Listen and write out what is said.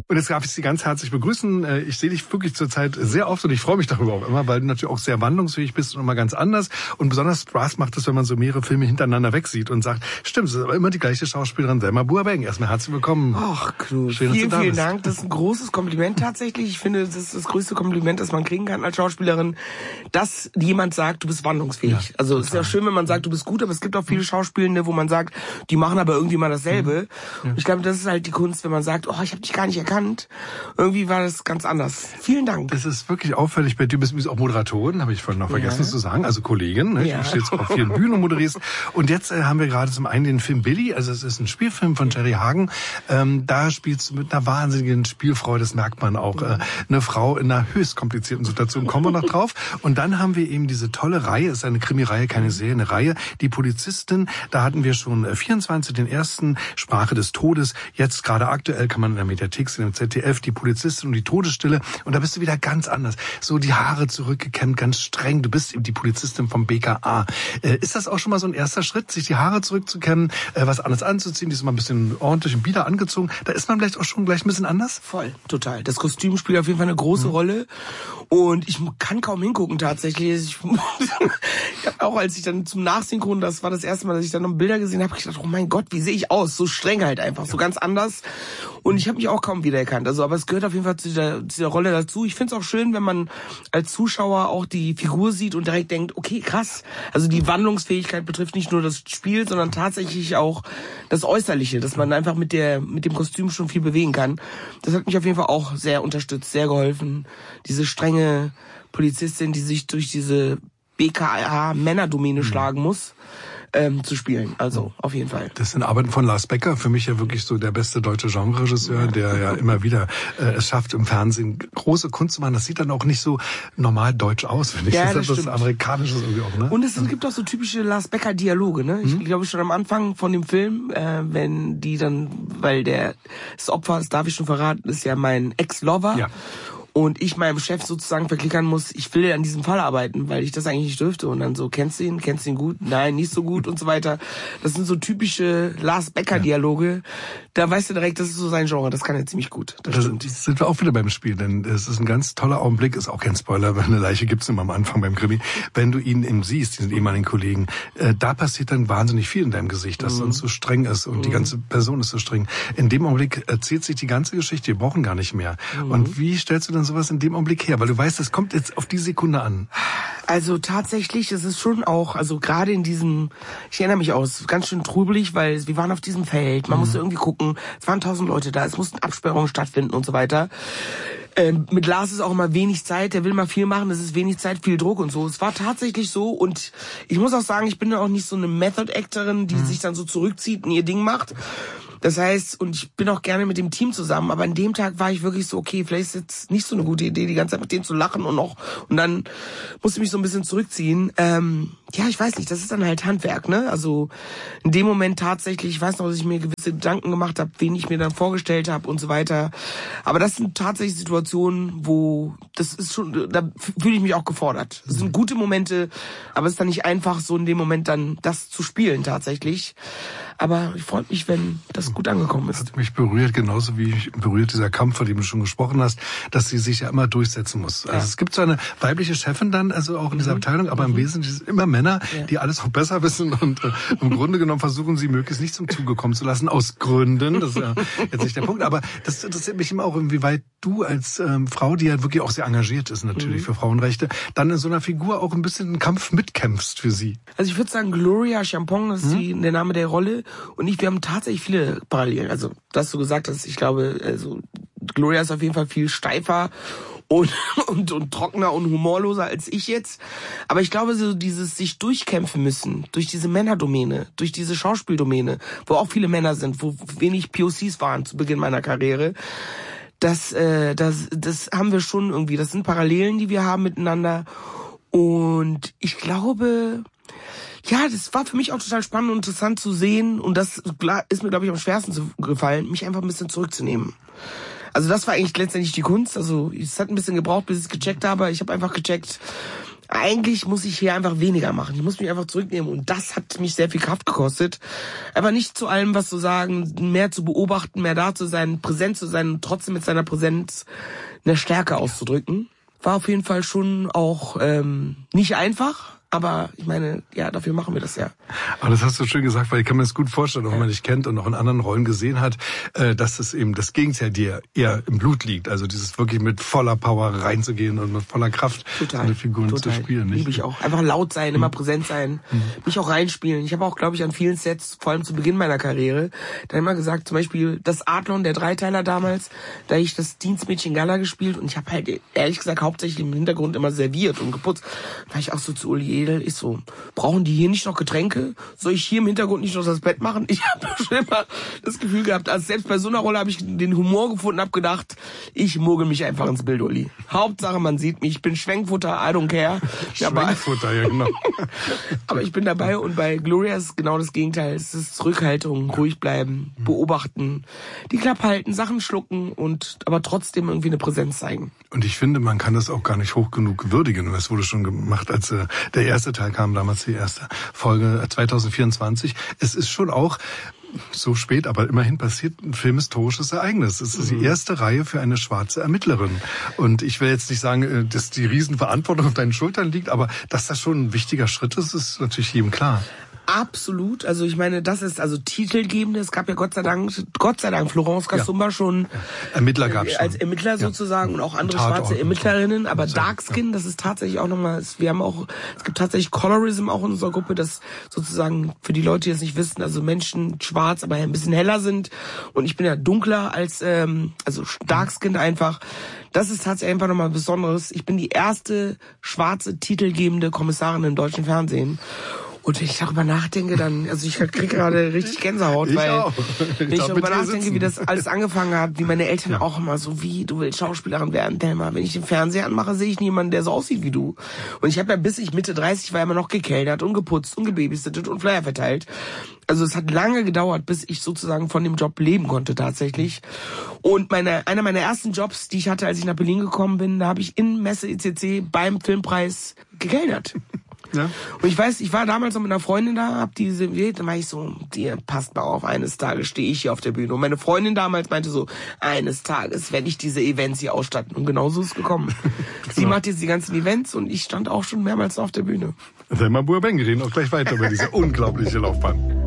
Und jetzt darf ich Sie ganz herzlich begrüßen. Ich sehe dich wirklich zurzeit sehr oft und ich freue mich darüber auch immer, weil du natürlich auch sehr wandlungsfähig bist und immer ganz anders. Und besonders Spaß macht es, wenn man so mehrere Filme hintereinander wegsieht und sagt, stimmt, es ist aber immer die gleiche Schauspielerin Selma Boabeng. Erstmal herzlich willkommen. Ach, Knut, vielen Dank. Das ist ein großes Kompliment tatsächlich. Ich finde, das ist das größte Kompliment, das man kriegen kann als Schauspielerin, dass jemand sagt, du bist wandlungsfähig. Ja, also es ist ja schön, wenn man sagt, du bist gut, aber es gibt auch viele Schauspielende, wo man sagt, die machen aber irgendwie mal dasselbe. Ja. Ich glaube, das ist halt die Kunst, wenn man sagt, oh, ich habe dich gar nicht erkannt. Irgendwie war das ganz anders. Vielen Dank. Das ist wirklich auffällig. Du bist auch Moderatorin, habe ich vorhin noch vergessen zu sagen. Also Kollegin, ne? Du stehst auf vielen Bühnen und moderierst. Und jetzt haben wir gerade zum einen den Film Billy. Also es ist ein Spielfilm von Jerry Hagen. Da spielst du mit einer wahnsinnigen Spielfreude. Das merkt man auch. Eine Frau in einer höchst komplizierten Situation. Kommen wir noch drauf. Und dann haben wir eben diese tolle Reihe. Es ist eine Krimireihe, keine Serie, eine Reihe. Die Polizistin. Da hatten wir schon 24, den ersten, Sprache des Todes. Jetzt gerade aktuell kann man in der Mediathek sehen, im ZDF, die Polizistin und die Todesstille. Und da bist du wieder ganz anders. So die Haare zurückgekämmt, ganz streng. Du bist eben die Polizistin vom BKA. Ist das auch schon mal so ein erster Schritt, sich die Haare zurückzukämmen, was anderes anzuziehen, diesmal ein bisschen ordentlich und bieder angezogen? Da ist man vielleicht auch schon gleich ein bisschen anders? Voll, total. Das Kostüm spielt auf jeden Fall eine große Rolle. Und ich kann kaum hingucken tatsächlich. Ich hab auch, als ich dann zum Nachsynchron, das war das erste Mal, dass ich dann noch Bilder gesehen habe, ich gedacht, oh mein Gott, wie sehe ich aus? So streng halt einfach, so ganz anders. Und ich habe mich auch kaum wiedererkannt. Also, aber es gehört auf jeden Fall zu dieser Rolle dazu. Ich finde es auch schön, wenn man als Zuschauer auch die Figur sieht und direkt denkt, okay, krass. Also die Wandlungsfähigkeit betrifft nicht nur das Spiel, sondern tatsächlich auch das Äußerliche, dass man einfach mit dem Kostüm schon viel bewegen kann. Das hat mich auf jeden Fall auch sehr unterstützt, sehr geholfen. Diese strenge Polizistin, die sich durch diese BKA-Männerdomäne schlagen muss, zu spielen. Also, auf jeden Fall. Das sind Arbeiten von Lars Becker, für mich ja wirklich so der beste deutsche Genreregisseur, der ja immer wieder es schafft, im Fernsehen große Kunst zu machen. Das sieht dann auch nicht so normal deutsch aus, finde ich. Ja, das ist etwas Amerikanisches irgendwie auch, ne? Und es gibt auch so typische Lars Becker-Dialoge, ne? Ich glaube schon am Anfang von dem Film, wenn die dann, weil das Opfer, das darf ich schon verraten, ist ja mein Ex-Lover. Ja. Und ich meinem Chef sozusagen verklickern muss, ich will an diesem Fall arbeiten, weil ich das eigentlich nicht dürfte. Und dann so, kennst du ihn gut? Nein, nicht so gut und so weiter. Das sind so typische Lars Becker-Dialoge. Da weißt du direkt, das ist so sein Genre, das kann er ziemlich gut. Das stimmt. Sind wir auch wieder beim Spiel, denn es ist ein ganz toller Augenblick, ist auch kein Spoiler, weil eine Leiche gibt's immer am Anfang beim Krimi. Wenn du ihn eben siehst, diesen ehemaligen Kollegen, da passiert dann wahnsinnig viel in deinem Gesicht, dass sonst so streng ist und die ganze Person ist so streng. In dem Augenblick erzählt sich die ganze Geschichte, wir brauchen gar nicht mehr. Und wie stellst du dann sowas in dem Augenblick her? Weil du weißt, es kommt jetzt auf die Sekunde an. Also tatsächlich, es ist schon auch, also gerade in diesem, ich erinnere mich auch, es ist ganz schön trubelig, weil wir waren auf diesem Feld, man musste irgendwie gucken, es waren 1000 Leute da, es mussten Absperrungen stattfinden und so weiter. Mit Lars ist auch immer wenig Zeit, der will mal viel machen, es ist wenig Zeit, viel Druck und so. Es war tatsächlich so und ich muss auch sagen, ich bin ja auch nicht so eine Method-Actorin, die sich dann so zurückzieht und ihr Ding macht. Das heißt, und ich bin auch gerne mit dem Team zusammen, aber an dem Tag war ich wirklich so, okay, vielleicht ist jetzt nicht so eine gute Idee, die ganze Zeit mit denen zu lachen und dann musste ich mich so ein bisschen zurückziehen. Ja, ich weiß nicht, das ist dann halt Handwerk, ne? Also in dem Moment tatsächlich, ich weiß noch, dass ich mir gewisse Gedanken gemacht habe, wen ich mir dann vorgestellt habe und so weiter. Aber das sind tatsächlich Situationen, wo das ist schon, da fühle ich mich auch gefordert. Das sind gute Momente, aber es ist dann nicht einfach, so in dem Moment dann das zu spielen tatsächlich. Aber ich freue mich, wenn das gut angekommen ist. Das hat mich berührt, genauso wie mich berührt dieser Kampf, von dem du schon gesprochen hast, dass sie sich ja immer durchsetzen muss. Also es gibt so eine weibliche Chefin dann, also auch in dieser Abteilung, aber im Wesentlichen sind immer Männer, die alles auch besser wissen und im Grunde genommen versuchen sie möglichst nicht zum Zuge kommen zu lassen, aus Gründen. Das ist ja jetzt nicht der Punkt, aber das interessiert mich immer auch, inwieweit du als Frau, die ja wirklich auch sehr engagiert ist natürlich für Frauenrechte, dann in so einer Figur auch ein bisschen einen Kampf mitkämpfst für sie. Also ich würde sagen, Gloria Champong, das ist der Name der Rolle. Und wir haben tatsächlich viele Parallelen. Also, dass du gesagt hast, ich glaube, also Gloria ist auf jeden Fall viel steifer und trockener und humorloser als ich jetzt. Aber ich glaube, so dieses sich durchkämpfen müssen, durch diese Männerdomäne, durch diese Schauspieldomäne, wo auch viele Männer sind, wo wenig POCs waren zu Beginn meiner Karriere, das haben wir schon irgendwie. Das sind Parallelen, die wir haben miteinander. Und ich glaube, ja, das war für mich auch total spannend und interessant zu sehen. Und das ist mir, glaube ich, am schwersten gefallen, mich einfach ein bisschen zurückzunehmen. Also das war eigentlich letztendlich die Kunst. Also es hat ein bisschen gebraucht, bis ich es gecheckt habe. Ich habe einfach gecheckt, eigentlich muss ich hier einfach weniger machen. Ich muss mich einfach zurücknehmen. Und das hat mich sehr viel Kraft gekostet. Aber nicht zu allem, was zu sagen, mehr zu beobachten, mehr da zu sein, präsent zu sein und trotzdem mit seiner Präsenz eine Stärke auszudrücken. War auf jeden Fall schon auch nicht einfach. Aber ich meine, ja, dafür machen wir das ja. Aber das hast du schön gesagt, weil ich kann mir das gut vorstellen, auch wenn man dich kennt und auch in anderen Rollen gesehen hat, dass es eben das Gegenteil dir eher im Blut liegt. Also dieses wirklich mit voller Power reinzugehen und mit voller Kraft seine Figuren zu spielen. Nicht? Liebe ich auch. Einfach laut sein, immer präsent sein, mich auch reinspielen. Ich habe auch, glaube ich, an vielen Sets, vor allem zu Beginn meiner Karriere, da immer gesagt, zum Beispiel das Adlon, der Dreiteiler damals, da ich das Dienstmädchen Gala gespielt und ich habe halt, ehrlich gesagt, hauptsächlich im Hintergrund immer serviert und geputzt. Da war ich auch so zu Uli Edel, ich so, brauchen die hier nicht noch Getränke? Soll ich hier im Hintergrund nicht noch das Bett machen? Ich habe schon immer das Gefühl gehabt, also selbst bei so einer Rolle habe ich den Humor gefunden, habe gedacht, ich mogel mich einfach ins Bild, Uli. Hauptsache, man sieht mich, ich bin Schwenkfutter, I don't care. Schwenkfutter, ja genau. Aber ich bin dabei und bei Gloria ist genau das Gegenteil. Es ist Zurückhaltung, ruhig bleiben, beobachten, die Klappe halten, Sachen schlucken und aber trotzdem irgendwie eine Präsenz zeigen. Und ich finde, man kann das auch gar nicht hoch genug würdigen. Es wurde schon gemacht, als der erste Teil kam, damals die erste Folge 2024. Es ist schon auch so spät, aber immerhin passiert ein filmhistorisches Ereignis. Es ist die erste Reihe für eine schwarze Ermittlerin. Und ich will jetzt nicht sagen, dass die Riesenverantwortung auf deinen Schultern liegt, aber dass das schon ein wichtiger Schritt ist, ist natürlich jedem klar. Absolut. Also ich meine, das ist also titelgebende. Es gab ja Gott sei Dank Florence Kasumba schon Ermittler gab's schon. Als Ermittler sozusagen und auch andere schwarze Ermittlerinnen. Aber Darkskin, das ist tatsächlich auch nochmal, es gibt tatsächlich Colorism auch in unserer Gruppe, das sozusagen für die Leute, die das nicht wissen, also Menschen schwarz, aber ein bisschen heller sind. Und ich bin ja dunkler als, also Darkskin einfach. Das ist tatsächlich einfach nochmal Besonderes. Ich bin die erste schwarze titelgebende Kommissarin im deutschen Fernsehen. Und wenn ich darüber nachdenke, dann, also ich kriege gerade richtig Gänsehaut, weil wenn ich darüber nachdenke, wie das alles angefangen hat, wie meine Eltern auch immer so, wie, du willst Schauspielerin werden, Thelma. Wenn ich den Fernseher anmache, sehe ich niemanden, der so aussieht wie du. Und ich habe ja, bis ich Mitte 30 war, immer noch gekellnert und geputzt und gebabysittet und Flyer verteilt. Also es hat lange gedauert, bis ich sozusagen von dem Job leben konnte tatsächlich. Und einer meiner ersten Jobs, die ich hatte, als ich nach Berlin gekommen bin, da habe ich in Messe ECC beim Filmpreis gekellnert. Ja. Und ich weiß, ich war damals noch mit einer Freundin da, dann war ich so, dir passt mal auf, eines Tages stehe ich hier auf der Bühne. Und meine Freundin damals meinte so, eines Tages werde ich diese Events hier ausstatten. Und genau so ist es gekommen. Sie macht jetzt die ganzen Events und ich stand auch schon mehrmals auf der Bühne. Thelma Boerben, wir reden auch gleich weiter über diese unglaubliche Laufbahn.